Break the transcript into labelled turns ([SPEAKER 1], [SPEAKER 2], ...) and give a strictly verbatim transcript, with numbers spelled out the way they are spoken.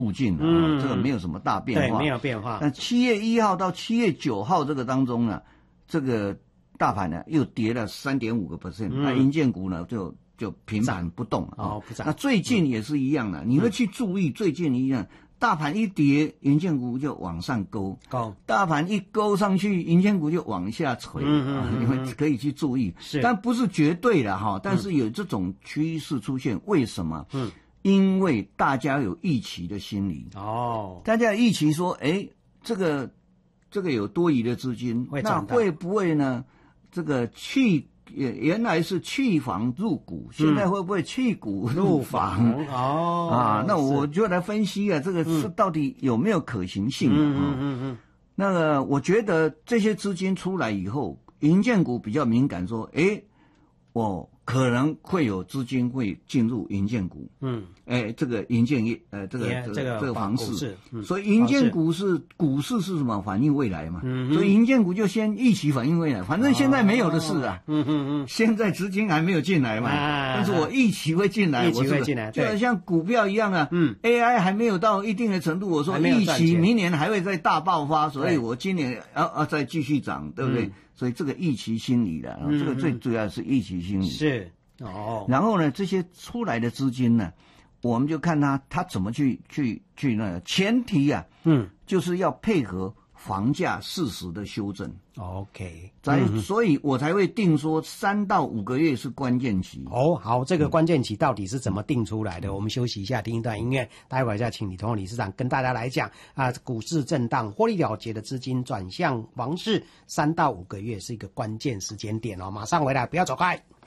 [SPEAKER 1] 附近了、
[SPEAKER 2] 嗯
[SPEAKER 1] 哦，这个没有什么大变化，
[SPEAKER 2] 对，没有变化。
[SPEAKER 1] 那七月一号到七月九号这个当中呢，这个大盘呢又跌了 三点五个 percent， 那银建股呢就就平盘不动了、
[SPEAKER 2] 哦，不涨。
[SPEAKER 1] 那最近也是一样的，嗯、你会去注意最近一样。大盘一跌，银建股就往上勾；
[SPEAKER 2] 勾
[SPEAKER 1] 大盘一勾上去，银建股就往下垂。
[SPEAKER 2] 嗯嗯嗯，
[SPEAKER 1] 你们可以去注意，
[SPEAKER 2] 是，
[SPEAKER 1] 但不是绝对的哈。但是有这种趋势出现，嗯、为什么？
[SPEAKER 2] 嗯，
[SPEAKER 1] 因为大家有预期的心理。
[SPEAKER 2] 哦，
[SPEAKER 1] 大家有预期说，哎，这个这个有多余的资金，那会不会呢？这个去。原来是弃房入股，现在会不会弃股入房？
[SPEAKER 2] 嗯、哦
[SPEAKER 1] 啊，那我就来分析啊，这个是到底有没有可行性、啊？
[SPEAKER 2] 嗯嗯嗯嗯。
[SPEAKER 1] 那个，我觉得这些资金出来以后，银建股比较敏感，说，哎，我可能会有资金会进入银建股，嗯，哎，这个银建业，呃，这个、yeah, 这个这个房市，嗯、所以银建股是股市是什么？反映未来嘛，嗯，所以银建股就先预期反映未来，反正现在没有的事啊，嗯嗯嗯，现在资金还没有进来嘛，啊、但是我预期会进来，
[SPEAKER 2] 预期会进来，
[SPEAKER 1] 就好像股票一样啊，嗯 ，A I 还没有到一定的程度，我说预期明年还会再大爆发，所以我今年要要再继续涨，对不对？嗯，所以这个预期心理的，嗯、这个最主要是预期心理。
[SPEAKER 2] 是哦。
[SPEAKER 1] 然后呢，这些出来的资金呢，我们就看他他怎么去去去那个前提啊，嗯，就是要配合房价适时的修正。
[SPEAKER 2] OK，
[SPEAKER 1] 才、嗯、所以我才会定说三到五个月是关键期。
[SPEAKER 2] 哦，好，这个关键期到底是怎么定出来的？嗯、我们休息一下，听一段音乐，待会儿再请李同荣理事长跟大家来讲啊，股市震荡获利了结的资金转向房市，三到五个月是一个关键时间点哦。马上回来，不要走开。